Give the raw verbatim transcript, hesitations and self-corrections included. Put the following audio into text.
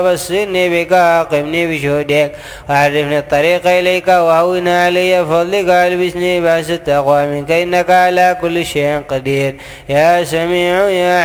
وبصرني بك وأقمني بشهودك وعرفني الطريق إليك وهون علي فضلك والبسني بأس التقوى منك إنك على كل شيء قدير يا سميع يا